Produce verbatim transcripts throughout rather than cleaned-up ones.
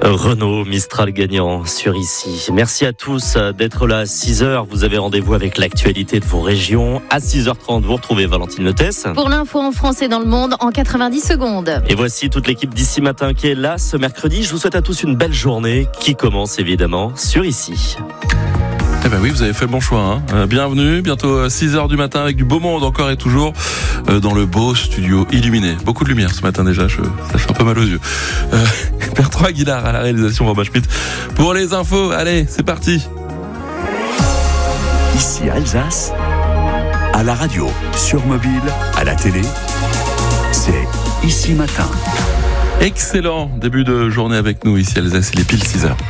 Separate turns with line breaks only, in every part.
Renault Mistral gagnant sur Ici. Merci à tous d'être là à six heures. Vous avez rendez-vous avec l'actualité de vos régions. À six heures trente, vous retrouvez Valentine Lettès.
Pour l'info en France et dans le monde en quatre-vingt-dix secondes.
Et voici toute l'équipe d'Ici Matin qui est là ce mercredi. Je vous souhaite à tous une belle journée qui commence évidemment sur Ici.
Eh ben oui, vous avez fait le bon choix. Hein. Euh, bienvenue, bientôt six heures du matin avec du beau monde encore et toujours euh, dans le beau studio illuminé. Beaucoup de lumière ce matin déjà, je, ça fait un peu mal aux yeux. Euh, Bertrand Aguilar à la réalisation, Robin Schmitt. Pour les infos, allez, c'est parti.
Ici Alsace, à la radio, sur mobile, à la télé, c'est Ici Matin.
Excellent début de journée avec nous ici Alsace, il est pile six heures.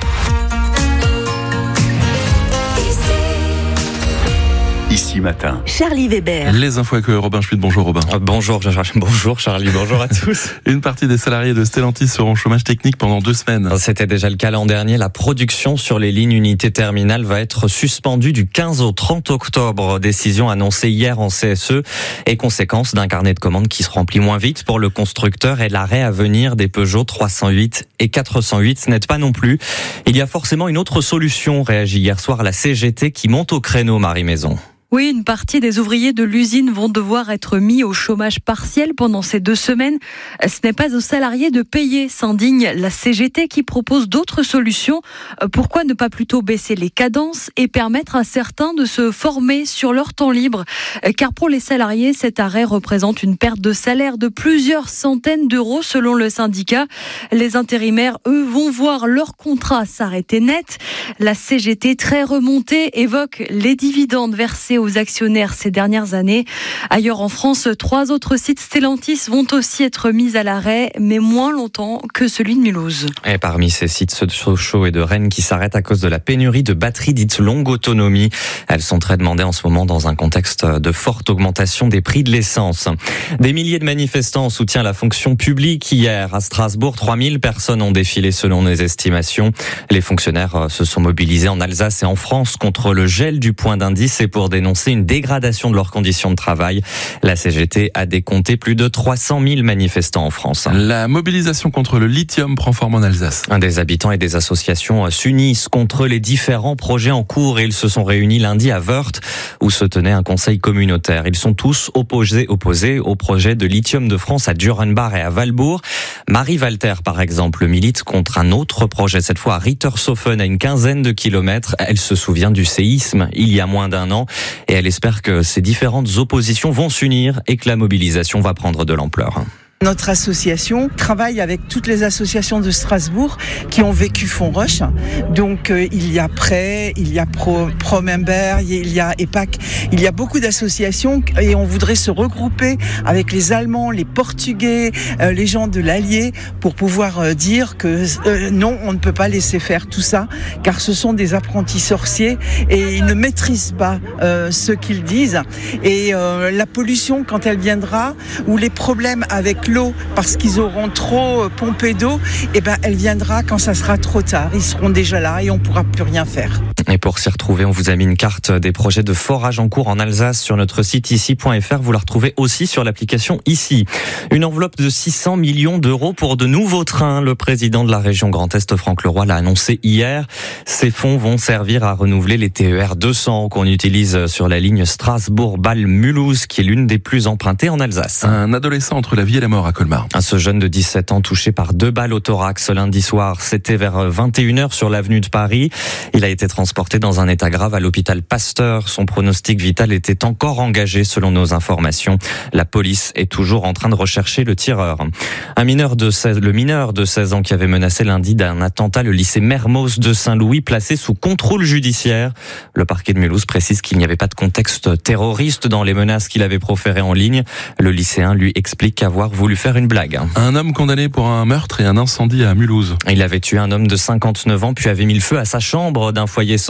Ici Matin.
Charlie Weber.
Les infos avec Robin Schmitt. Bonjour Robin.
Bonjour, bonjour Charlie, bonjour à tous.
Une partie des salariés de Stellantis seront au chômage technique pendant deux semaines.
C'était déjà le cas l'an dernier. La production sur les lignes unités terminales va être suspendue du quinze au trente octobre. Décision annoncée hier en C S E et conséquence d'un carnet de commandes qui se remplit moins vite pour le constructeur et l'arrêt à venir des Peugeot trois cent huit et quatre cent huit n'aide pas non plus. Il y a forcément une autre solution, réagit hier soir la C G T qui monte au créneau, Marie Maison.
Oui, une partie des ouvriers de l'usine vont devoir être mis au chômage partiel pendant ces deux semaines. Ce n'est pas aux salariés de payer, s'indigne la C G T qui propose d'autres solutions. Pourquoi ne pas plutôt baisser les cadences et permettre à certains de se former sur leur temps libre ? Car pour les salariés, cet arrêt représente une perte de salaire de plusieurs centaines d'euros selon le syndicat. Les intérimaires, eux, vont voir leur contrat s'arrêter net. La C G T, très remontée, évoque les dividendes versés aux actionnaires ces dernières années. Ailleurs en France, trois autres sites Stellantis vont aussi être mis à l'arrêt, mais moins longtemps que celui de Mulhouse.
Et parmi ces sites, ceux de Sochaux et de Rennes qui s'arrêtent à cause de la pénurie de batteries dites longue autonomie. Elles sont très demandées en ce moment dans un contexte de forte augmentation des prix de l'essence. Des milliers de manifestants en soutien à la fonction publique hier. À Strasbourg, trois mille personnes ont défilé selon les estimations. Les fonctionnaires se sont mobilisés en Alsace et en France contre le gel du point d'indice et pour dénoncer une dégradation de leurs conditions de travail. La C G T a décompté plus de trois cent mille manifestants en France.
La mobilisation contre le lithium prend forme en Alsace.
Des habitants et des associations s'unissent contre les différents projets en cours et ils se sont réunis lundi à Wörth où se tenait un conseil communautaire. Ils sont tous opposés, opposés au projet de lithium de France à Dürrenbach et à Walbourg. Marie Walter, par exemple, milite contre un autre projet, cette fois à Rittershofen, à une quinzaine de kilomètres. Elle se souvient du séisme il y a moins d'un an. Et elle espère que ces différentes oppositions vont s'unir et que la mobilisation va prendre de l'ampleur.
Notre association travaille avec toutes les associations de Strasbourg qui ont vécu Fonroche. Donc euh, il y a Prêt, il y a Pro, Promember, il y a E P A C. Il y a beaucoup d'associations et on voudrait se regrouper avec les Allemands, les Portugais, euh, les gens de l'Allier pour pouvoir euh, dire que euh, non, on ne peut pas laisser faire tout ça car ce sont des apprentis sorciers et ils ne maîtrisent pas euh, ce qu'ils disent. Et euh, la pollution quand elle viendra ou les problèmes avec l'eau parce qu'ils auront trop pompé d'eau, et ben elle viendra quand ça sera trop tard. Ils seront déjà là et on pourra plus rien faire.
Et pour s'y retrouver, on vous a mis une carte des projets de forage en cours en Alsace sur notre site ici point f r. Vous la retrouvez aussi sur l'application Ici. Une enveloppe de six cents millions d'euros pour de nouveaux trains. Le président de la région Grand Est, Franck Leroy, l'a annoncé hier. Ces fonds vont servir à renouveler les T E R deux cents qu'on utilise sur la ligne Strasbourg-Bâle-Mulhouse, qui est l'une des plus empruntées en Alsace.
Un adolescent entre la vie et la mort à Colmar.
Ce jeune de dix-sept ans touché par deux balles au thorax lundi soir. C'était vers vingt et une heures sur l'avenue de Paris. Il a été transporté dans un état grave à l'hôpital Pasteur. Son pronostic vital était encore engagé selon nos informations. La police est toujours en train de rechercher le tireur. Un mineur de seize, le mineur de seize ans qui avait menacé lundi d'un attentat le lycée Mermoz de Saint-Louis placé sous contrôle judiciaire. Le parquet de Mulhouse précise qu'il n'y avait pas de contexte terroriste dans les menaces qu'il avait proférées en ligne. Le lycéen lui explique avoir voulu faire une blague.
Un homme condamné pour un meurtre et un incendie à Mulhouse.
Il avait tué un homme de cinquante-neuf ans puis avait mis le feu à sa chambre d'un foyer social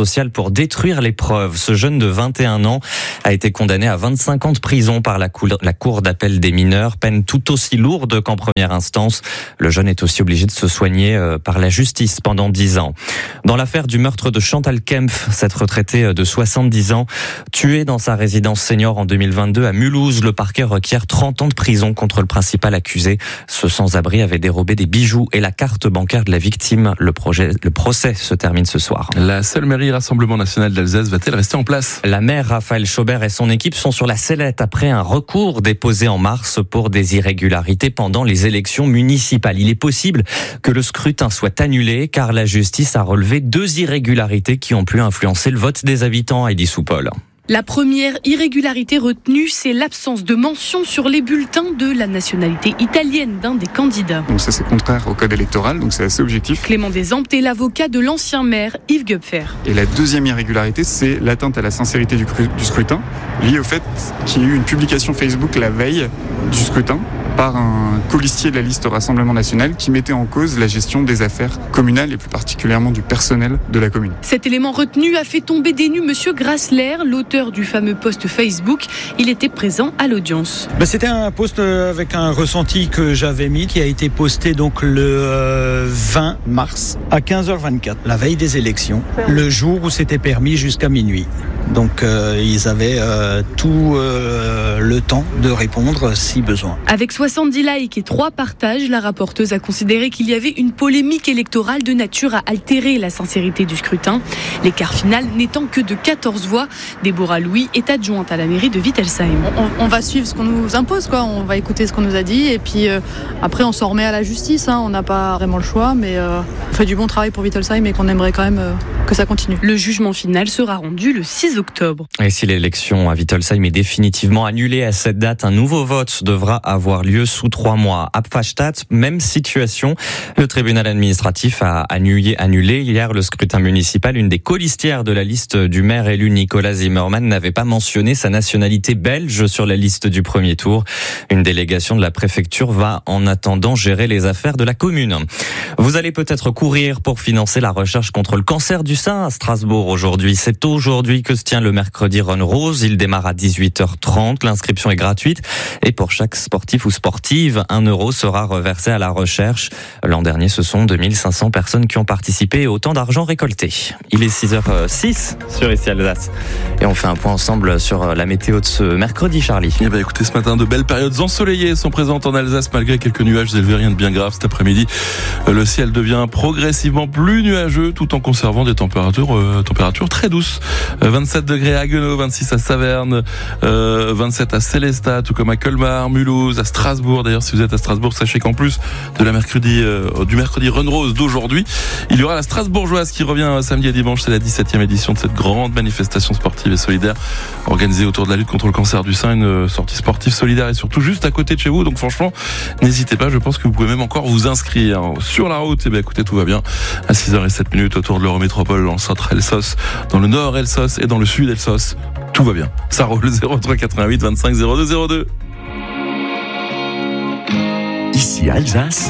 social pour détruire les preuves. Ce jeune de vingt et un ans a été condamné à vingt-cinq ans de prison par la cour, la cour d'appel des mineurs, peine tout aussi lourde qu'en première instance. Le jeune est aussi obligé de se soigner par la justice pendant dix ans. Dans l'affaire du meurtre de Chantal Kempf, cette retraitée de soixante-dix ans, tuée dans sa résidence senior en deux mille vingt-deux à Mulhouse, le parquet requiert trente ans de prison contre le principal accusé. Ce sans-abri avait dérobé des bijoux et la carte bancaire de la victime. Le, projet, le procès se termine ce soir.
La seule mairie Rassemblement National d'Alsace va-t-elle rester en place ?
La maire Raphaël Schaubert et son équipe sont sur la sellette après un recours déposé en mars pour des irrégularités pendant les élections municipales. Il est possible que le scrutin soit annulé car la justice a relevé deux irrégularités qui ont pu influencer le vote des habitants, Heidi Soupol.
La première irrégularité retenue, c'est l'absence de mention sur les bulletins de la nationalité italienne d'un des candidats.
Donc ça, c'est contraire au code électoral, donc c'est assez objectif.
Clément Desempt est l'avocat de l'ancien maire Yves Gupfer.
Et la deuxième irrégularité, c'est l'atteinte à la sincérité du, du scrutin, liée au fait qu'il y ait eu une publication Facebook la veille du scrutin par un colistier de la liste Rassemblement National qui mettait en cause la gestion des affaires communales et plus particulièrement du personnel de la commune.
Cet élément retenu a fait tomber des nues Monsieur Grassler, l'auteur du fameux post Facebook. Il était présent à l'audience.
Ben, c'était un post avec un ressenti que j'avais mis qui a été posté donc le euh, vingt mars à quinze heures vingt-quatre, la veille des élections, le jour où c'était permis jusqu'à minuit. Donc euh, ils avaient euh, tout euh, le temps de répondre si besoin.
Avec soixante-dix likes et trois partages, la rapporteuse a considéré qu'il y avait une polémique électorale de nature à altérer la sincérité du scrutin. L'écart final n'étant que de quatorze voix. Déborah Louis est adjointe à la mairie de Wittelsheim.
On, on va suivre ce qu'on nous impose, quoi. On va écouter ce qu'on nous a dit et puis euh, après on s'en remet à la justice. Hein. On n'a pas vraiment le choix, mais euh, on fait du bon travail pour Wittelsheim et qu'on aimerait quand même euh, que ça continue.
Le jugement final sera rendu le six octobre.
Et si l'élection à Wittelsheim est définitivement annulée à cette date, un nouveau vote devra avoir lieu sous trois mois. À Pfastatt, même situation. Le tribunal administratif a annulé, annulé hier le scrutin municipal. Une des colistières de la liste du maire élu Nicolas Zimmermann n'avait pas mentionné sa nationalité belge sur la liste du premier tour. Une délégation de la préfecture va en attendant gérer les affaires de la commune. Vous allez peut-être courir pour financer la recherche contre le cancer du sein à Strasbourg aujourd'hui. C'est aujourd'hui que se tient le mercredi Run Rose. Il démarre à dix-huit heures trente. L'inscription est gratuite et pour chaque sportif ou sportive, un euro sera reversé à la recherche. L'an dernier, ce sont deux mille cinq cents personnes qui ont participé et autant d'argent récolté. Il est six heures six sur Ici Alsace. Et on fait un point ensemble sur la météo de ce mercredi, Charlie.
Eh ben, écoutez, ce matin, de belles périodes ensoleillées sont présentes en Alsace malgré quelques nuages élevés, rien de bien grave. Cet après-midi, le ciel devient progressivement plus nuageux tout en conservant des températures, euh, températures très douces. Euh, vingt-sept degrés à Haguenau, vingt-six à Saverne, euh, vingt-sept à Sélestat, tout comme à Colmar, Mulhouse, à Strasbourg. D'ailleurs, si vous êtes à Strasbourg, sachez qu'en plus de la mercredi, euh, du mercredi Run Rose d'aujourd'hui, il y aura la Strasbourgeoise qui revient samedi et dimanche. C'est la dix-septième édition de cette grande manifestation sportive et solidaire organisée autour de la lutte contre le cancer du sein. Une sortie sportive solidaire et surtout juste à côté de chez vous. Donc franchement, n'hésitez pas. Je pense que vous pouvez même encore vous inscrire. Sur la route, eh bien, écoutez, tout va bien. À six heures sept autour de l'Eurométropole, dans le centre Elsos, dans le nord Elsos et dans le sud Elsos. Tout va bien. Ça roule. Zéro trois quatre-vingt-huit vingt-cinq zéro deux zéro deux.
Ici Alsace.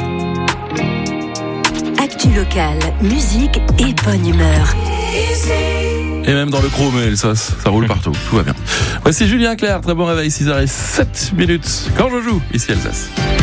Actu locale, musique et bonne humeur.
Et même dans le chrome Elsos, ça roule partout. Tout va bien. Voici Julien Clerc. Très bon réveil, six heures sept. Quand je joue, ici Alsace.